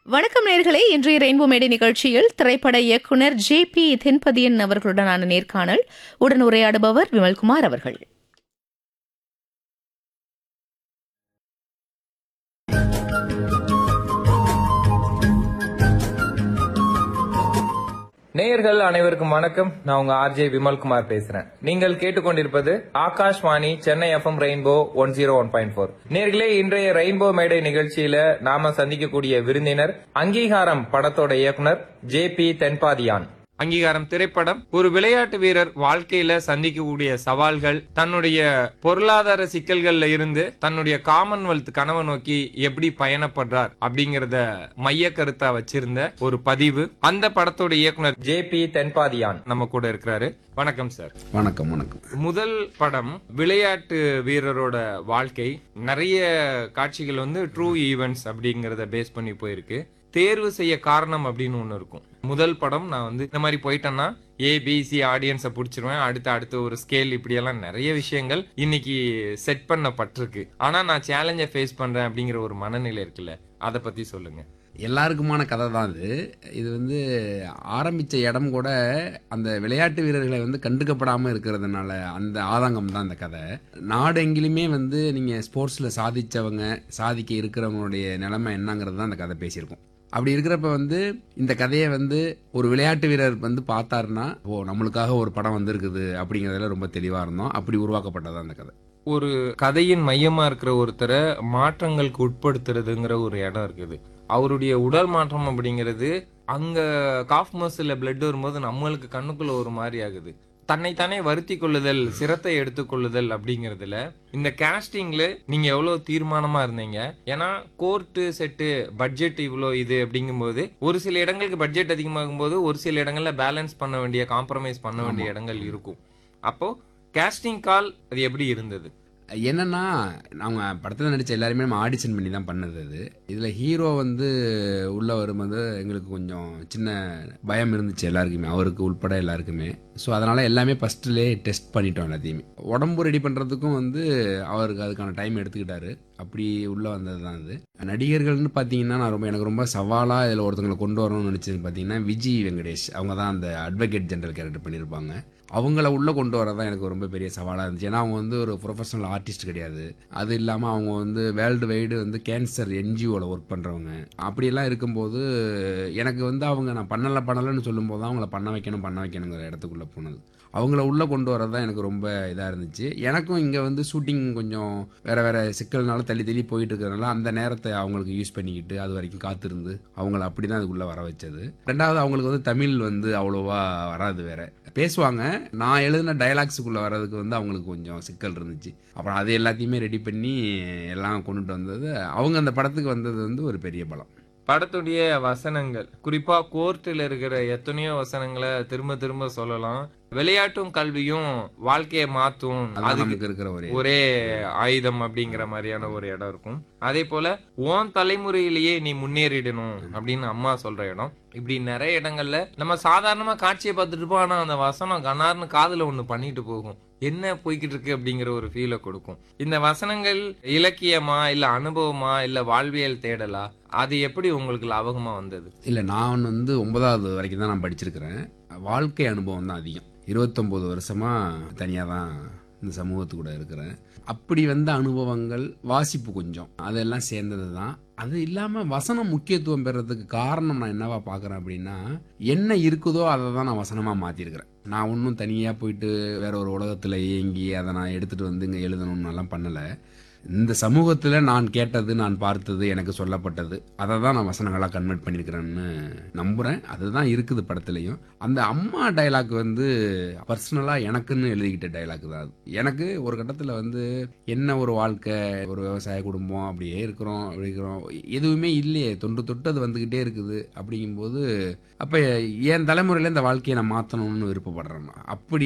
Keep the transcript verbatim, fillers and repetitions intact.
வணக்கம் நேர்களே, இன்றைய ரெயின்போ மேடை நிகழ்ச்சியில் திரைப்பட இயக்குனர் ஜே பி தென்பதியன் அவர்களுடனான நேர்காணல். உடன் உரையாடுபவர் விமல்குமார் அவர்கள். நேயர்கள் அனைவருக்கும் வணக்கம். நான் உங்க ஆர்ஜே விமல்குமார் பேசுறேன். நீங்கள் கேட்டுக்கொண்டிருப்பது Akashvani Chennai FM rainbow one zero one point போர். நேர்களே, இன்றைய ரெயின்போ மேடை நிகழ்ச்சியில நாம சந்திக்கக்கூடிய விருந்தினர் அங்கீகாரம் படத்தோட இயக்குனர் ஜே பி தென்பாதியான். அங்கீகாரம் திரைப்படம் ஒரு விளையாட்டு வீரர் வாழ்க்கையில சந்திக்கக்கூடிய சவால்கள், தன்னுடைய பொருளாதார சிக்கல்கள்ல இருந்து தன்னுடைய காமன்வெல்த் கனவை நோக்கி எப்படி பயணப்படுறார் அப்படிங்கறத மைய கருத்தா வச்சிருந்த ஒரு பதிவு. அந்த படத்தோட இயக்குனர் ஜே பி தென்பாதியான் நம்ம கூட இருக்கிறாரு. வணக்கம் சார். வணக்கம். வணக்கம். முதல் படம் விளையாட்டு வீரரோட வாழ்க்கை, நிறைய காட்சிகள் வந்து ட்ரூ ஈவெண்ட்ஸ் அப்படிங்கறத பேஸ் பண்ணி போயிருக்கு. தேர்வு செய்ய காரணம் அப்படின்னு ஒண்ணு இருக்கும். முதல் படம் நான் வந்து இந்த மாதிரி போயிட்டேன்னா ஏபிசி ஆடியன்ஸை பிடிச்சிருவேன், அடுத்து அடுத்து ஒரு ஸ்கேல், இப்படி எல்லாம் நிறைய விஷயங்கள் இன்னைக்கு செட் பண்ணப்பட்டிருக்கு. ஆனா நான் சேலஞ்சை ஃபேஸ் பண்றேன் அப்படிங்கிற ஒரு மனநிலை இருக்குல்ல, அதை பத்தி சொல்லுங்க. எல்லாருக்குமான கதை தான் இது. இது வந்து ஆரம்பித்த இடம் கூட அந்த விளையாட்டு வீரர்களை வந்து கண்டுக்கப்படாமல் இருக்கிறதுனால அந்த ஆதங்கம் தான் இந்த கதை. நாடு எங்கிலுமே வந்து நீங்கள் ஸ்போர்ட்ஸில் சாதித்தவங்க, சாதிக்க இருக்கிறவங்களுடைய நிலைமை என்னங்கிறது தான் அந்த கதை பேசியிருக்கோம். அப்படி இருக்கிறப்ப வந்து இந்த கதையை வந்து ஒரு விளையாட்டு வீரர் வந்து பார்த்தாருன்னா, ஓ நம்மளுக்காக ஒரு படம் வந்திருக்குது அப்படிங்கிறதுல ரொம்ப தெளிவாக இருந்தோம். அப்படி உருவாக்கப்பட்டதான் அந்த கதை. ஒரு கதையின் மையமா இருக்கிற ஒருத்தரை மாற்றங்களுக்கு உட்படுத்துறதுங்கிற ஒரு இடம் இருக்குது. அவருடைய உடல் மாற்றம் அப்படிங்கிறது அங்க காஃப் மசில்ல பிளட் வரும்போது நம்மளுக்கு கண்ணுக்குள்ள ஒரு மாதிரி ஆகுது. தன்னைத்தானே வருத்தி கொள்ளுதல், சிரத்தை எடுத்துக்கொள்ளுதல் அப்படிங்கறதுல இந்த காஸ்டிங்ல நீங்க எவ்வளவு தீர்மானமா இருந்தீங்க? ஏன்னா கோர்ட்டு செட்டு பட்ஜெட் இவ்வளோ இது அப்படிங்கும்போது ஒரு சில இடங்களுக்கு பட்ஜெட் அதிகமாகும் போது ஒரு சில இடங்கள்ல பேலன்ஸ் பண்ண வேண்டிய, காம்ப்ரமைஸ் பண்ண வேண்டிய இடங்கள் இருக்கும். அப்போ காஸ்டிங் கால் அது எப்படி இருந்தது? என்னன்னா, அவங்க படத்தில் நடித்த எல்லாருமே நம்ம ஆடிஷன் பண்ணி தான் பண்ணது. அது இதில் ஹீரோ வந்து உள்ளே வரும்போது எங்களுக்கு கொஞ்சம் சின்ன பயம் இருந்துச்சு எல்லாருக்குமே, அவருக்கு உள்பட எல்லாருக்குமே. ஸோ அதனால் எல்லாமே ஃபஸ்ட்டுலேயே டெஸ்ட் பண்ணிட்டோம் எல்லாத்தையுமே. உடம்பு ரெடி பண்ணுறதுக்கும் வந்து அவருக்கு அதுக்கான டைம் எடுத்துக்கிட்டாரு. அப்படி உள்ளே வந்தது தான் அது. நடிகர்கள்னு பார்த்தீங்கன்னா, நான் ரொம்ப எனக்கு ரொம்ப சவாலாக இதில் ஒருத்தங்களை கொண்டு வரணும்னு நினச்சது பார்த்தீங்கன்னா விஜய் வெங்கடேஷ். அவங்க தான் அந்த அட்வொகேட் ஜெனரல் கேரக்டர் பண்ணியிருப்பாங்க. அவங்கள உள்ளே கொண்டு வரதான் எனக்கு ரொம்ப பெரிய சவாலாக இருந்துச்சு. ஏன்னா அவங்க வந்து ஒரு ப்ரொஃபஷனல் ஆர்டிஸ்ட் கிடையாது. அது இல்லாமல் அவங்க வந்து வேர்ல்டு வைடு வந்து கேன்சர் என்ஜிஓவில் ஒர்க் பண்ணுறவங்க. அப்படியெல்லாம் இருக்கும்போது எனக்கு வந்து அவங்க நான் பண்ணலை பண்ணலைன்னு சொல்லும்போது தான் அவங்கள பண்ண வைக்கணும் பண்ண வைக்கணுங்கிற இடத்துக்குள்ளே போனது. அவங்கள உள்ளே கொண்டு வரது தான் எனக்கு ரொம்ப இதாக இருந்துச்சு. எனக்கும் இங்கே வந்து ஷூட்டிங் கொஞ்சம் வேறு வேறு சிக்கல்னால தள்ளி தள்ளி போயிட்டு இருக்கிறதுனால அந்த நேரத்தை அவங்களுக்கு யூஸ் பண்ணிக்கிட்டு அது வரைக்கும் காத்திருந்து அவங்கள அப்படி தான் அதுக்குள்ளே வர வச்சது. ரெண்டாவது, அவங்களுக்கு வந்து தமிழ் வந்து அவ்வளோவா வராது, வேற பேசுவாங்க. நான் எழுதின டைலாக்ஸுக்குள்ளே வர்றதுக்கு வந்து அவங்களுக்கு கொஞ்சம் சிக்கல் இருந்துச்சு. அப்புறம் அது எல்லாத்தையுமே ரெடி பண்ணி எல்லாம் கொண்டுட்டு வந்தது. அவங்க அந்த படத்துக்கு வந்தது வந்து ஒரு பெரிய பலம். படத்துடைய வசனங்கள், குறிப்பா கோர்ட்டில் இருக்கிற எத்தனையோ வசனங்களை திரும்ப திரும்ப சொல்லலாம். விளையாட்டும் கல்வியும் வாழ்க்கையை மாற்றும், அதுக்கு இருக்கிற ஒரே ஆயுதம் அப்படிங்கிற மாதிரியான ஒரு இடம் இருக்கும். அதே போல உன் தலைமுறையிலேயே நீ முன்னேறிடணும் அப்படின்னு அம்மா சொல்ற இடம். இப்படி நிறைய இடங்கள்ல நம்ம சாதாரணமா காட்சியை பார்த்துட்டு இருப்போம். ஆனா அந்த வசனம் கண்ணார்னு காதுல ஒண்ணு பண்ணிட்டு போகும். என்ன போய்கிட்டு இருக்கு அப்படிங்கிற ஒரு ஃபீலை கொடுக்கும். இந்த வசனங்கள் இலக்கியமா, இல்ல அனுபவமா, இல்ல வாழ்வியல் தேடலா, அது எப்படி உங்களுக்கு லாபகமா வந்தது? இல்லை, நான் வந்து ஒன்பதாவது வரைக்கும் தான் நான் படிச்சிருக்கிறேன். வாழ்க்கை அனுபவம் தான் அதிகம். இருபத்தொம்போது வருஷமாக தனியாக தான் இந்த சமூகத்து கூட இருக்கிறேன். அப்படி வந்த அனுபவங்கள், வாசிப்பு கொஞ்சம், அதெல்லாம் சேர்ந்தது தான். அது இல்லாமல் வசனம் முக்கியத்துவம் பெறதுக்கு காரணம் நான் என்னவா பார்க்குறேன் அப்படின்னா, என்ன இருக்குதோ அதை தான் நான் வசனமாக மாற்றிருக்கிறேன். நான் ஒன்றும் தனியாக போயிட்டு வேற ஒரு உலகத்தில் இயங்கி அதை நான் எடுத்துகிட்டு வந்து இங்கே எழுதணும்னெல்லாம் பண்ணலை. இந்த சமூகத்தில் நான் கேட்டது, நான் பார்த்தது, எனக்கு சொல்லப்பட்டது, அதை தான் நான் வசனங்களாக கன்வெர்ட் பண்ணியிருக்கிறேன்னு நம்புகிறேன். அதுதான் இருக்குது படத்துலையும். அந்த அம்மா டைலாக் வந்து பர்சனலாக எனக்குன்னு எழுதிக்கிட்ட டைலாக் தான் அது. எனக்கு ஒரு கட்டத்தில் வந்து என்ன ஒரு வாழ்க்கை, ஒரு விவசாய குடும்பம், அப்படியே இருக்கிறோம் அப்படி இருக்கிறோம், எதுவுமே இல்லையே, தொன்று தொட்டு அது வந்துக்கிட்டே இருக்குது. அப்படிங்கும்போது அப்போ என் தலைமுறையில் இந்த வாழ்க்கையை நான் மாற்றணும்னு விருப்பப்படுறேன். அப்படி